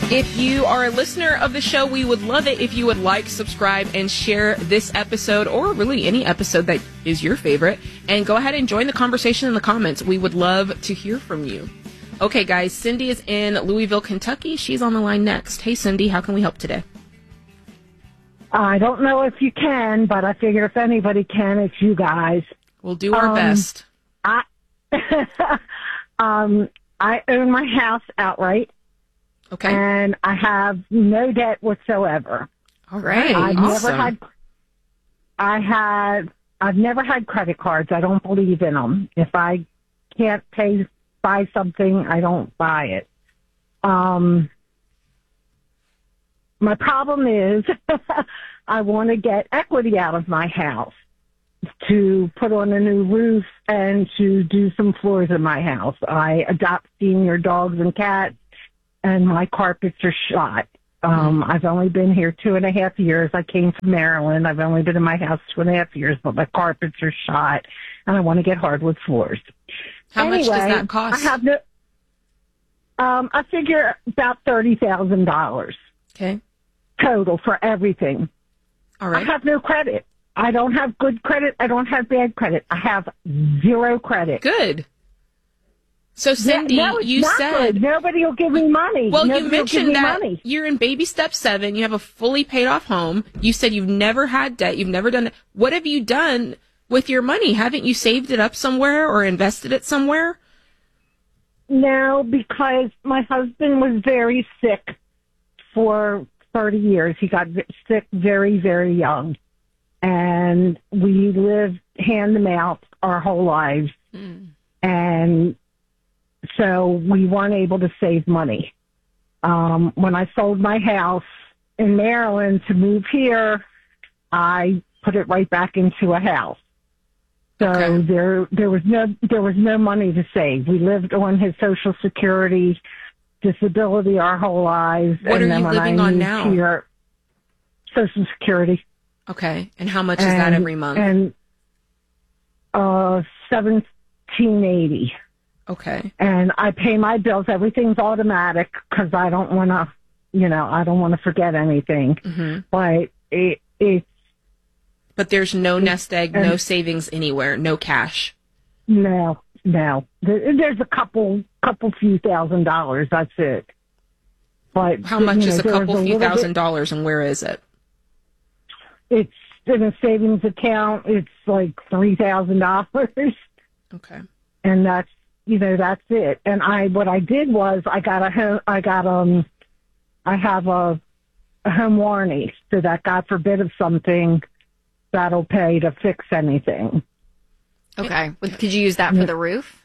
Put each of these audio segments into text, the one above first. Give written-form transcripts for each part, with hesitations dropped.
If you are a listener of the show, we would love it if you would like, subscribe, and share this episode, or really any episode that is your favorite, and go ahead and join the conversation in the comments. We would love to hear from you. Okay, guys, Cindy is in Louisville, Kentucky. She's on the line next. Hey, Cindy, how can we help today? I don't know if you can, but I figure if anybody can, it's you guys. We'll do our best. I own my house outright. Okay. And I have no debt whatsoever. All right. I've awesome. never had credit cards. I don't believe in them. If I can't buy something, I don't buy it. My problem is I want to get equity out of my house to put on a new roof and to do some floors in my house. I adopt senior dogs and cats, and my carpets are shot. I've only been here 2.5 years. I came from Maryland. I've only been in my house 2.5 years, but my carpets are shot, and I want to get hardwood floors. How much does that cost? I figure about $30,000. Okay. Total for everything. All right. I have no credit. I don't have good credit. I don't have bad credit. I have zero credit. Good. So, Cindy, you said... Good. Nobody will give me money. Well, you mentioned that you're in baby step 7. You have a fully paid off home. You said you've never had debt. You've never done it. What have you done with your money? Haven't you saved it up somewhere or invested it somewhere? No, because my husband was very sick for 30 years. He got sick very, very young. And we lived hand to mouth our whole lives. And so we weren't able to save money. When I sold my house in Maryland to move here, I put it right back into a house. So Okay. there was no money to save. We lived on his Social Security, disability our whole lives. What and are then you when living I on moved now? Here, Social Security. Okay. And how much is that every month? And $1,780. Okay. And I pay my bills. Everything's automatic because I don't want to, I don't want to forget anything. Mm-hmm. But it's. But there's no nest egg, no savings anywhere, no cash. No. There's a couple few $1,000s. That's it. But how much is a couple few $1,000s, and where is it? It's in a savings account. It's like $3,000. Okay. And that's it. And what I did was I have a home warranty, so that God forbid if something, that'll pay to fix anything. Okay. Could you use that for the roof?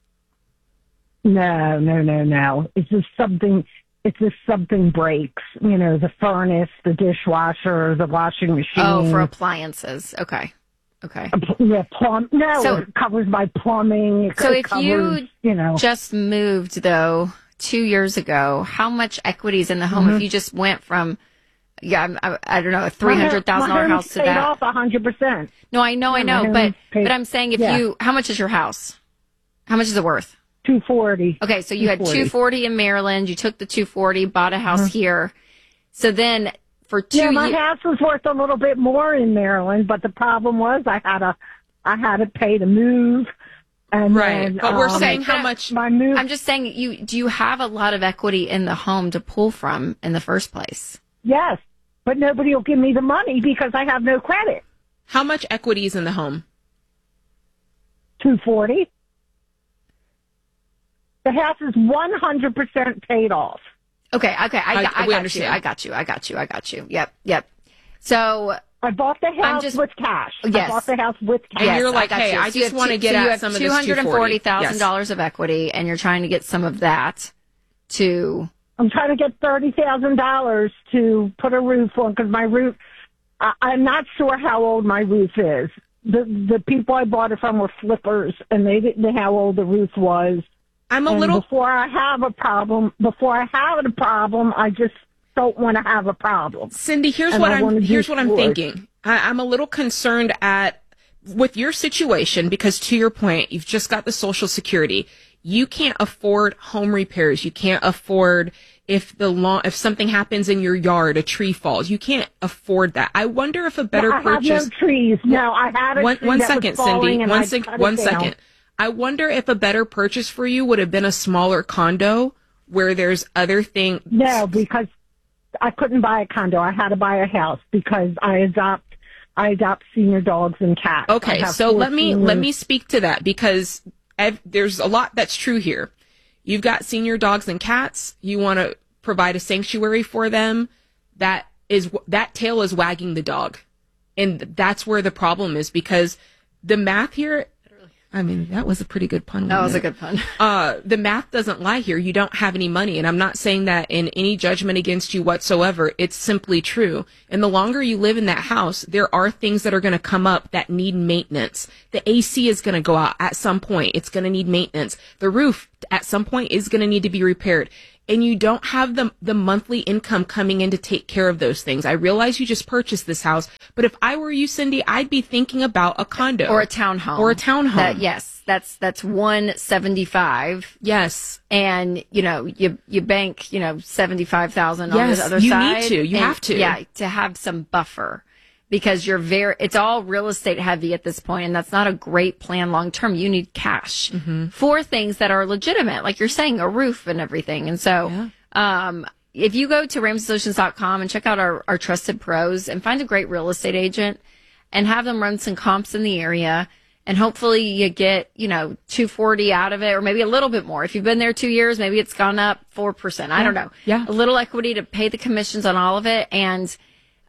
No. It's just something breaks, the furnace, the dishwasher, the washing machine. Oh, for appliances. Okay. Yeah, so it covers my plumbing. So if you just moved, though, 2 years ago, how much equity is in the home if you just went from, I don't know, a $300,000 house to that? Paid off 100%. No, I know, but I'm saying how much is your house? How much is it worth? $240. Okay, so you had $240 in Maryland. You took the $240, bought a house here. So then for 2 years, my house was worth a little bit more in Maryland, but the problem was I had to pay to move. And right, then, but we're saying how much my move. I'm just saying, do you have a lot of equity in the home to pull from in the first place? Yes, but nobody will give me the money because I have no credit. How much equity is in the home? $240. The house is 100% paid off. Okay. I got you. Yep. So I bought the house with cash. Yes. I bought the house with cash. And you're like, hey, I just want to get at some of this $240,000 of equity, and you're trying to get some of that to... I'm trying to get $30,000 to put a roof on, because my roof, I'm not sure how old my roof is. The people I bought it from were flippers, and they didn't know how old the roof was. Before I have a problem, I just don't want to have a problem. Cindy, here's what I'm thinking. I'm a little concerned with your situation because, to your point, you've just got the Social Security. You can't afford home repairs. You can't afford if something happens in your yard, a tree falls. You can't afford that. I wonder if a better purchase. I have no trees. No, I had a tree One that second, was falling, Cindy. and One second. I wonder if a better purchase for you would have been a smaller condo where there's other things. No, because I couldn't buy a condo. I had to buy a house because I adopt senior dogs and cats. Okay, so let me speak to that, because there's a lot that's true here. You've got senior dogs and cats. You want to provide a sanctuary for them. That tail is wagging the dog. And that's where the problem is, because the math here, I mean, that was a pretty good pun. That was a good pun. The math doesn't lie here. You don't have any money. And I'm not saying that in any judgment against you whatsoever. It's simply true. And the longer you live in that house, there are things that are going to come up that need maintenance. The AC is going to go out at some point. It's going to need maintenance. The roof at some point is going to need to be repaired. And you don't have the monthly income coming in to take care of those things. I realize you just purchased this house, but if I were you, Cindy, I'd be thinking about a condo or a townhome. Yes, that's 175. Yes, and you bank $75,000 on the other side. You need to. You have to. Yeah, to have some buffer. Because it's all real estate heavy at this point, and that's not a great plan long term. You need cash for things that are legitimate, like you're saying, a roof and everything. And so, if you go to RamseySolutions.com and check out our trusted pros and find a great real estate agent and have them run some comps in the area, and hopefully you get, $240 out of it, or maybe a little bit more. If you've been there 2 years, maybe it's gone up 4%. I don't know. Yeah. A little equity to pay the commissions on all of it, and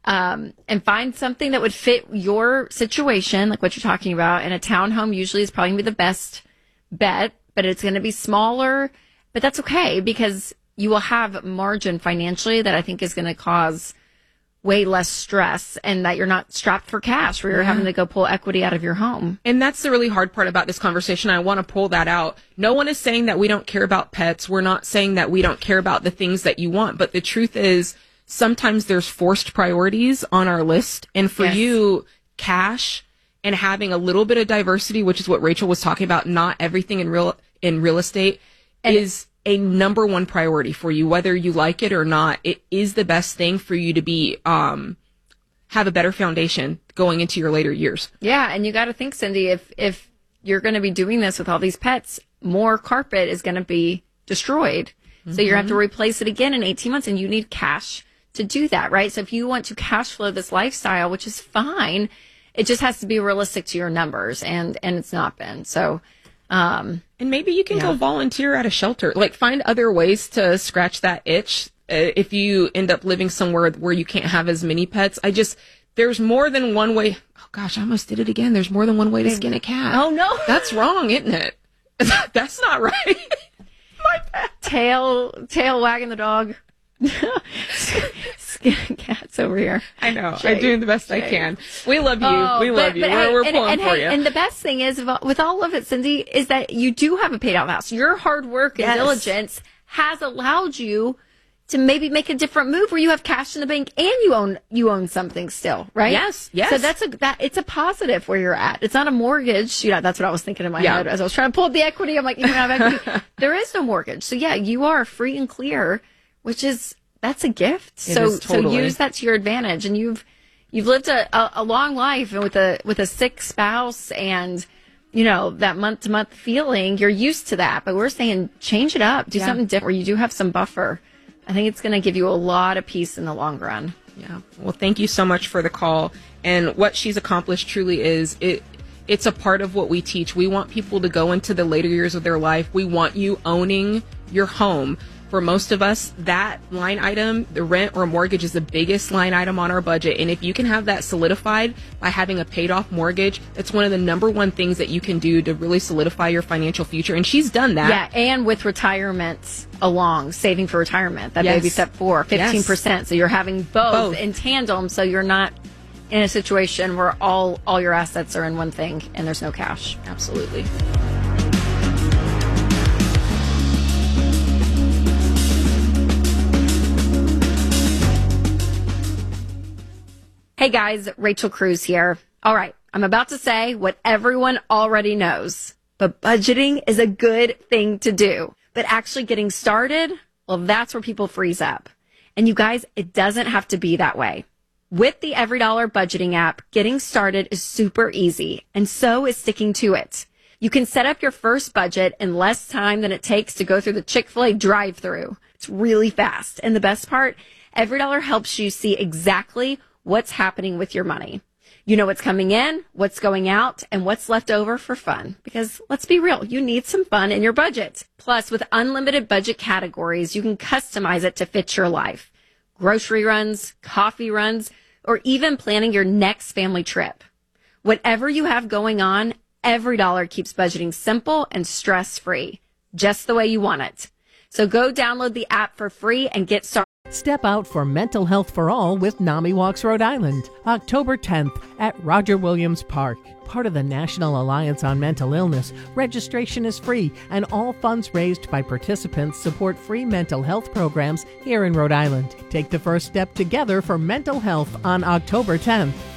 find something that would fit your situation, like what you're talking about. And a townhome usually is probably going to be the best bet, but it's going to be smaller. But that's okay, because you will have margin financially that I think is going to cause way less stress, and that you're not strapped for cash where you're having to go pull equity out of your home. And that's the really hard part about this conversation. I want to pull that out. No one is saying that we don't care about pets. We're not saying that we don't care about the things that you want. But the truth is, sometimes there's forced priorities on our list. And for you, cash and having a little bit of diversity, which is what Rachel was talking about, not everything in real estate, is a number one priority for you, whether you like it or not. It is the best thing for you to be, have a better foundation going into your later years. Yeah. And you got to think, Cindy, if you're going to be doing this with all these pets, more carpet is going to be destroyed. So you're going to have to replace it again in 18 months, and you need cash to do that, right? So if you want to cash flow this lifestyle, which is fine, it just has to be realistic to your numbers, and it's not been. So, and maybe you can go volunteer at a shelter, like find other ways to scratch that itch. If you end up living somewhere where you can't have as many pets, there's more than one way. Oh gosh, I almost did it again. There's more than one way to skin a cat. Oh no. That's wrong, isn't it? That's not right. My pet. Tail wagging the dog. Cats over here. I know. I'm doing the best I can. We love you. We love you. We're pulling for you. And the best thing is, with all of it, Cindy, is that you do have a paid out house. Your hard work and diligence has allowed you to maybe make a different move where you have cash in the bank and you own something still, right? Yes. So it's a positive where you're at. It's not a mortgage. That's what I was thinking in my head as I was trying to pull up the equity. I'm like, you don't have equity. There is no mortgage. So you are free and clear, that's a gift. So use that to your advantage. And you've lived a long life, and with a sick spouse and that month to month feeling, you're used to that. But we're saying change it up, do something different where you do have some buffer. I think it's going to give you a lot of peace in the long run. Yeah. Well, thank you so much for the call. And what she's accomplished truly is it's a part of what we teach. We want people to go into the later years of their life. We want you owning your home. For most of us, that line item, the rent or mortgage, is the biggest line item on our budget. And if you can have that solidified by having a paid off mortgage, that's one of the number one things that you can do to really solidify your financial future. And she's done that. Yeah, and with retirement along, saving for retirement, that baby step 4, 15%. So you're having both in tandem, so you're not in a situation where all your assets are in one thing and there's no cash. Absolutely. Hey guys, Rachel Cruz here. All right, I'm about to say what everyone already knows, but budgeting is a good thing to do. But actually getting started, Well, that's where people freeze up. And you guys, it doesn't have to be that way. With the EveryDollar budgeting app, getting started is super easy, and so is sticking to it. You can set up your first budget in less time than it takes to go through the Chick-fil-A drive-thru. It's really fast. And the best part, EveryDollar helps you see exactly what's happening with your money. You know what's coming in, what's going out, and what's left over for fun. Because let's be real, you need some fun in your budget. Plus, with unlimited budget categories, you can customize it to fit your life. Grocery runs, coffee runs, or even planning your next family trip. Whatever you have going on, EveryDollar keeps budgeting simple and stress-free, just the way you want it. So go download the app for free and get started. Step out for Mental Health for All with NAMI Walks Rhode Island, October 10th at Roger Williams Park. Part of the National Alliance on Mental Illness, registration is free, and all funds raised by participants support free mental health programs here in Rhode Island. Take the first step together for mental health on October 10th.